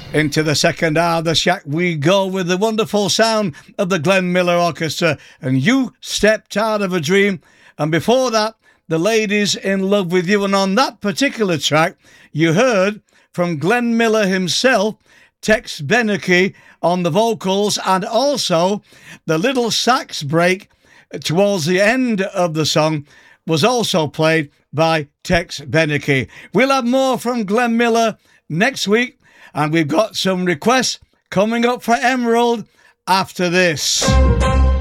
Into the second hour of the Shack we go with the wonderful sound of the Glenn Miller Orchestra and You Stepped Out of a Dream. And before that, The Ladies in Love with You. And on that particular track, you heard from Glenn Miller himself, Tex Beneke on the vocals, and also the little sax break towards the end of the song was also played by Tex Beneke. We'll have more from Glenn Miller next week, and we've got some requests coming up for Emerald after this.